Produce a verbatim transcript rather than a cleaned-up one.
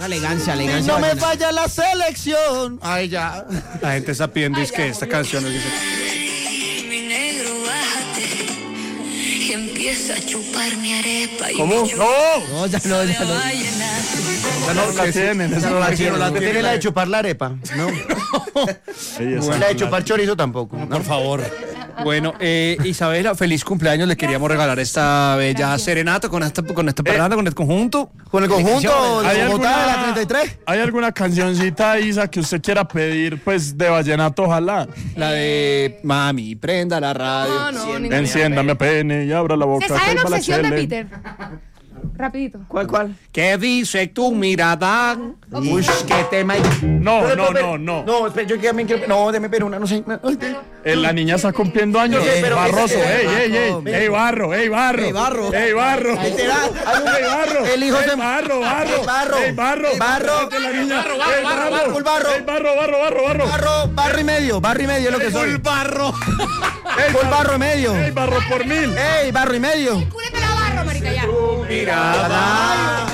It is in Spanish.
Una elegancia, elegancia. No me falla la selección. Ay, ya. La gente está pidiendo es que esta canción es... Mi negro, bájate y empieza a chupar mi arepa. ¿Cómo? No, no, ya no, ya no. Ya no la tienen, Ya no la tiene, la tiene la de chupar la arepa, ¿no? La de chupar chorizo tampoco. No, por favor. Bueno, eh, Isabela, feliz cumpleaños. Le queríamos regalar esta bella serenata con esta, con esta parranda, con el conjunto. Con el conjunto ¿Hay de Bogotá de la alguna, treinta y tres. ¿Hay alguna cancioncita, Isa, que usted quiera pedir, pues, de vallenato, ojalá? La de Mami, prenda la radio. No, no, ninguna. Enciéndame pene y abra la boca. Se sabe que la va la obsesión de chele. Peter. Rapidito. ¿Cuál, cuál? ¿Qué dice tu mirada? Uy, qué tema. No, Pero, no, pero, no, no. No, espera, yo también quiero. No, deme pero una, no sé. Eh, la niña está cumpliendo años. Yo sé, pero- Barroso, eh, ey, ey, ey. Barro, Ey, barro, ey, barro. Ey, barro. Ey, barro. Literal, hay un- Ey, barro. el hijo Ey, se- barro, barro. Ey, barro. Ey, barro. Ey, barro. Ey, la niña. Barro, barro, Ey, barro, barro. Full barro. Ey, barro, barro, barro, barro. Barro, barro y medio, barro y medio es lo que soy. El barro. Ey, Full barro y medio. Ey, barro por mil. Ey, barro y medio. Cúrete la barro, marica, ya. Mirada.